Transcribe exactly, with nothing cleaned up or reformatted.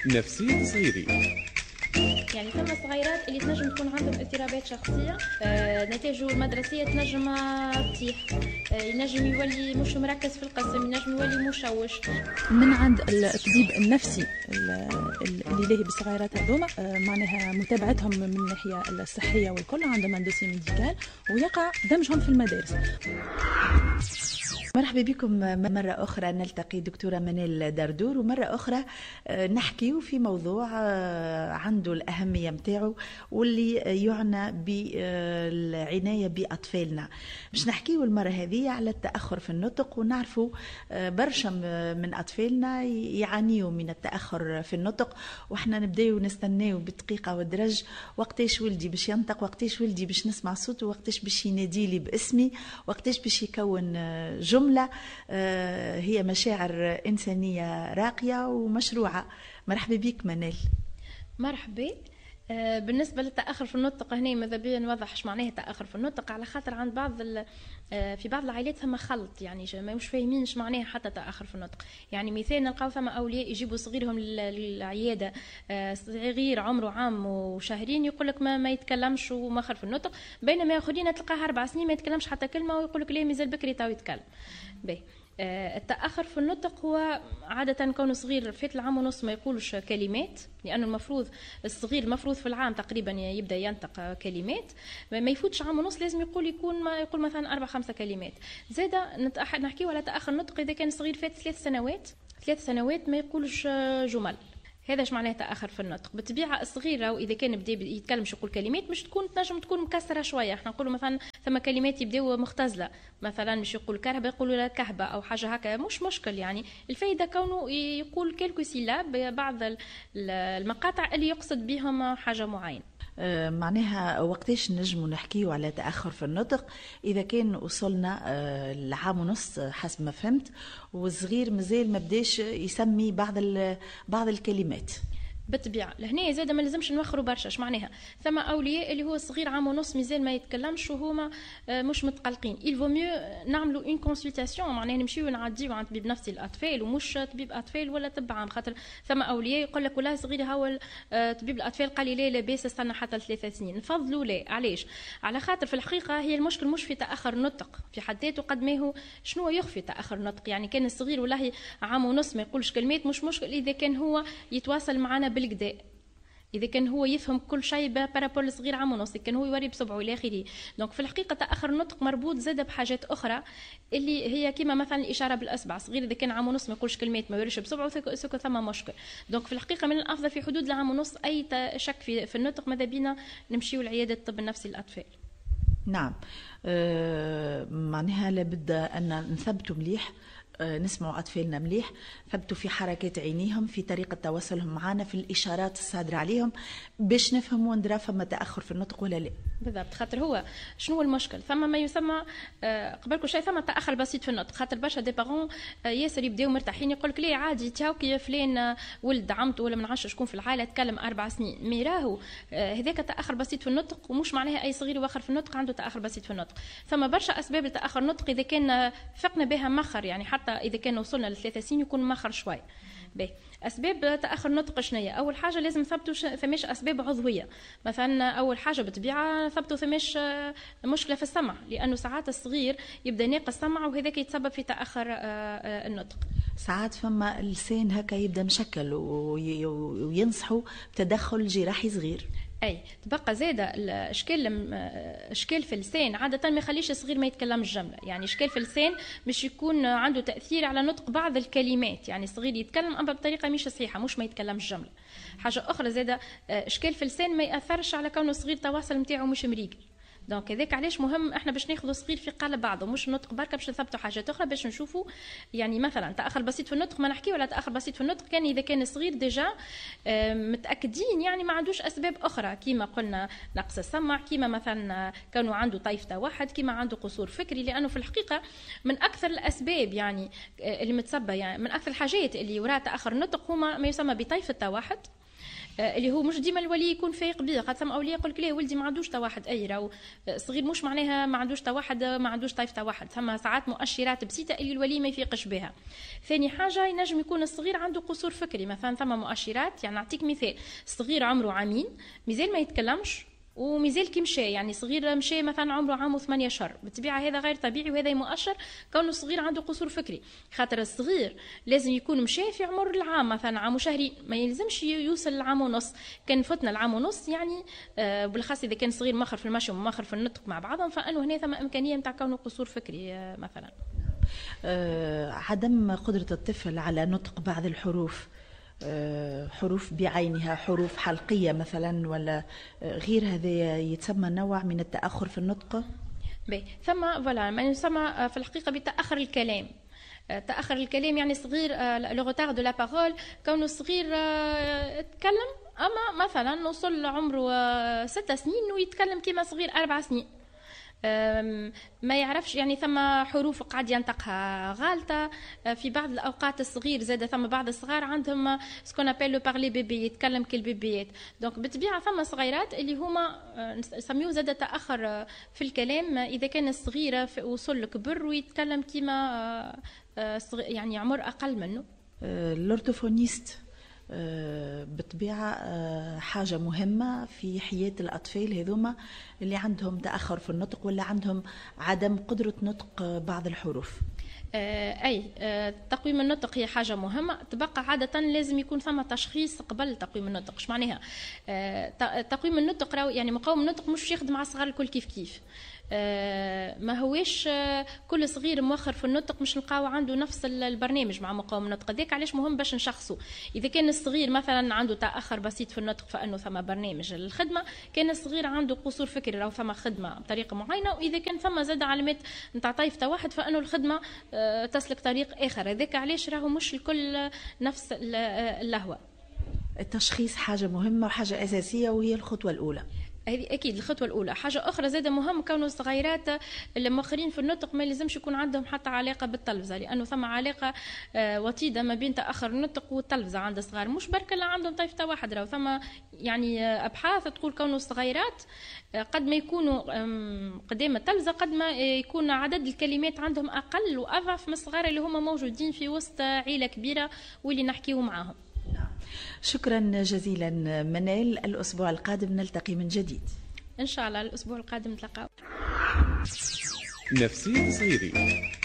نفسية صغيري. يعني ثم صغيرات اللي تنجم تكون عندهم اضطرابات شخصية، آه، نتائجه المدرسية تنجم تطيح، آه، ينجم يولي مش مركز في القسم، ينجم يولي مشوش. من عند الطبيب النفسي اللي لاهي بالصغيرات هذوما، آه، معناها متابعتهم من الناحية الصحية والكل، عندهم ان دوسي ميديكال ويقع دمجهم في المدارس. مرحبا بكم مرة أخرى، نلتقي دكتورة منال دردور، ومرة أخرى نحكي في موضوع عنده الأهمية متاعه واللي يعنى بالعناية بأطفالنا. مش نحكيه المرة هذه على التأخر في النطق، ونعرفوا برشا من أطفالنا يعانيوا من التأخر في النطق، وإحنا نبدأ نستناو بالدقيقة والدرج وقتاش ولدي باش ينطق، وقتاش ولدي باش نسمع صوته، وقتاش باش يناديلي باسمي، وقتاش باش يكون جملة. هي مشاعر إنسانية راقية ومشروعة. مرحبا بك منال. مرحبا. بالنسبة للتأخر في النطق هنا ماذا بيا نوضح اش معناه التأخر في النطق، على خاطر عند بعض في بعض العائلات ثم خلط، يعني ما مش فاهمين اش معناه حتى تأخر في النطق. يعني مثال نلقاو ثم أولياء يجيبوا صغيرهم للعيادة، صغير عمره عام وشهرين يقول لك ما, ما يتكلمش ومخر في النطق، بينما آخرين تلقاه أربع سنين ما يتكلمش حتى كلمة ويقول لك ليه مازال بكري تو يتكلم. باهي. التأخر في النطق هو عادة كونه صغير فات العام ونص ما يقولش كلمات، لأنه المفروض الصغير المفروض في العام تقريبا يبدأ ينطق كلمات، ما يفوتش عام ونص لازم يقول يكون ما يقول مثلا أربع خمسة كلمات. زادة نحكيه على تأخر النطق إذا كان صغير فات ثلاث سنوات ثلاث سنوات ما يقولش جمل. هذا ايش معناه تاخر في النطق؟ بالطبيعه الصغيره واذا كان بدا يتكلم يقول كلمات مش تكون تنجم تكون مكسره شويه، احنا نقولوا مثلا ثم كلمات يبداو مختزله، مثلا مش يقول كهبه يقولوا لا كهبه او حاجه هكا، مش مشكل. يعني الفائده كونه يقول كلكو سيلاب، بعض المقاطع اللي يقصد بهم حاجه معينه. آه معناها وقتاش نجموا نحكيوا على تأخر في النطق؟ إذا كان وصلنا آه لعام ونص حسب ما فهمت، والصغير مازال ما بداش يسمي بعض بعض الكلمات. بالطبيعه لهنا زاد ما لازمش نوخروا برشا. اش معناها؟ ثم اولياء اللي هو صغير عام ونص مازال ما يتكلمش وهما مش متقلقين، il vaut mieux نعملوا اون كونسلتاسيون، معناها نمشيو نعديو عند طبيب نفسي الاطفال ومش طبيب اطفال ولا طب عام، خاطر ثم اولياء يقول لك ولا صغير هو طبيب الاطفال قال لي لا لاباس استنى حتى ثلاث سنين. نفضلوا لا. علاش؟ على خاطر في الحقيقه هي المشكل مش في تاخر النطق في حد ذاته قد ما هو شنو يخفي تاخر النطق. يعني كان الصغير والله عام ونص ما يقولش كلمات مش مشكل اذا كان هو يتواصل معنا بالكدا، إذا كان هو يفهم كل شيء بارابول صغير عام ونص، كان هو يوري بصبعه إلى آخره. دونك في الحقيقة تأخر النطق مربوط زاد بحاجات أخرى اللي هي كما مثلا الإشارة بالأصبع. صغير إذا كان عام ونص ما يقولش كلمات ما يوريش بصبعه سكو ثم مشكل. دونك في الحقيقة من الأفضل في حدود العام ونص أي شك في, في النطق ماذا بينا نمشيو لعيادة الطب النفسي للأطفال. نعم. أه معناها لابد أن نثبتوا مليح، نسمعوا أطفالنا مليح، ثبتوا في حركات عينيهم، في طريقة تواصلهم معنا، في الإشارات الصادرة عليهم، باش نفهموا وندرا فما تأخر في النطق ولا لا. بالضبط. خاطر هو شنو المشكل؟ ثم ما يسمى قبل كل شيء ثم تأخر بسيط في النطق، خاطر برشا دي بارون ياسر يبداو مرتاحين يقول لك ليه عادي تاو كي فلان ولد عمته ولا من عشر شكون في العائلة تكلم أربع سنين، مي راهو هذاك تأخر بسيط في النطق، ومش معناها أي صغير واخر في النطق عنده تأخر بسيط في النطق. ثم برشا أسباب لتأخر النطق إذا كان فقنا بها مخر، يعني حتى إذا كان وصلنا لثلاثة سنين يكون مخر شوي. باهي. اسباب تاخر النطق شنية؟ اول حاجه لازم نثبتوا ثماش اسباب عضويه. مثلا اول حاجه بالطبيعه نثبتوا ثماش مشكله في السمع، لانه ساعات الصغير يبدا ناقص سمع وهذاك يتسبب في تاخر النطق. ساعات فما اللسان هكا يبدا مشكل وينصحوا بتدخل جراحي صغير. اي تبقى زاده الاشكال اشكال في اللسان عاده ما يخليش الصغير ما يتكلمش جمله. يعني اشكال في اللسان مش يكون عنده تاثير على نطق بعض الكلمات، يعني الصغير يتكلم اما بطريقه مش صحيحه مش ما يتكلمش جمله. حاجه اخرى زاده اشكال في اللسان ما ياثرش على كونه الصغير التواصل نتاعو مش مريقل. دونك هذاك علاش مهم احنا باش ناخذوا صغير في قالب بعضه، مش نطق بركه باش نثبتوا حاجات اخرى باش نشوفوا. يعني مثلا تاخر بسيط في النطق ما نحكي ولا تاخر بسيط في النطق كان اذا كان الصغير ديجا متاكدين يعني ما عندوش اسباب اخرى كيما قلنا نقص السمع، كيما مثلا كانوا عنده طيف توحد، كيما عنده قصور فكري. لانه في الحقيقه من اكثر الاسباب يعني اللي متسبه يعني من اكثر الحاجات اللي وراء تاخر النطق هما ما يسمى بطيف التوحد اللي هو مش ديما الولي يكون فايق بيه، خاطر ثم اولياء يقول لك لا ولدي ما عندوش تا واحد، اي راهو صغير مش معناها ما عندوش تا واحد ما عندوش طيف تا واحد، ثم ساعات مؤشرات بسيطه اللي الولي ما يفيقش بها. ثاني حاجه ينجم يكون الصغير عنده قصور فكري، مثلا ثم مؤشرات، يعني نعطيك مثال، صغير عمره عامين مازال ما يتكلمش ومازال كي مشى، يعني صغير مشى مثلا عمره عام وثمانية شهر، بالطبيعه هذا غير طبيعي وهذا مؤشر كونه صغير عنده قصور فكري، خاطر الصغير لازم يكون مشى في عمر العام مثلا عام وشهرين، ما يلزمش يوصل لعام ونص. كان فتنا العام ونص يعني آه بالخاص اذا كان صغير ماخر في المشي وماخر في النطق مع بعضهم، فانه هنا ثم امكانيه نتاع كونه قصور فكري آه مثلا. آه عدم قدره الطفل على نطق بعض الحروف، حروف بعينها، حروف حلقية مثلا ولا غير، هذا يتسمى نوع من التأخر في النطق؟ بي ثم فوالا ما يسمى في الحقيقة بتأخر الكلام. تأخر الكلام يعني صغير لو روتار دو لا بارول، كونه صغير يتكلم أما مثلا وصل عمره ست سنين ويتكلم كما صغير أربع سنين، ما يعرفش يعني ثم حروف قاعد ينطقها غالطة. في بعض الأوقات الصغير زاد ثم بعض الصغار عندهم سكون أبيل لو بارلي بيبي، يتكلم كالبيبيات. دونك بالطبيعة ثم صغيرات اللي هما نسميوه زاد تأخر في الكلام إذا كان الصغير وصل لكبر ويتكلم كيما يعني عمر أقل منه. الأورتوفونيست بالطبيعة حاجة مهمة في حياة الأطفال هذوما اللي عندهم تأخر في النطق ولا عندهم عدم قدرة نطق بعض الحروف. أي تقويم النطق هي حاجة مهمة، تبقى عادة لازم يكون ثم تشخيص قبل تقويم النطق. اش معناها تقويم النطق؟ يعني مقاوم النطق مش يخدم على الصغار الكل كيف كيف، ما هوش كل صغير مؤخر في النطق مش نلقاو عنده نفس البرنامج مع مقاوم النطق. هذاك علاش مهم باش نشخصه. اذا كان الصغير مثلا عنده تاخر بسيط في النطق فانه ثم برنامج للخدمه، كان الصغير عنده قصور فكري راهو ثم خدمه بطريقه معينه، واذا كان ثم زاد علامات نتاع طيف واحد فانه الخدمه تسلك طريق اخر. هذاك علاش راهو مش الكل نفس اللهوه. التشخيص حاجه مهمه وحاجه اساسيه وهي الخطوه الاولى. هذه اكيد الخطوه الاولى. حاجه اخرى زاده مهم، كونه الصغيرات المؤخرين في النطق ما لازمش يكون عندهم حتى علاقه بالتلفزه، لانه ثم علاقه وطيده ما بين تاخر النطق والتلفزه عند الصغار. مش برك اللي عندهم طيف واحد، راهو ثم يعني ابحاث تقول كونه الصغيرات قد ما يكونوا قدام التلفزه قد ما يكون عدد الكلمات عندهم اقل واضعف من الصغار اللي هما موجودين في وسط عيله كبيره واللي نحكيو معاهم. شكرا جزيلا منال. الأسبوع القادم نلتقي من جديد إن شاء الله. الأسبوع القادم نتلاقاو. نفسية صغيري.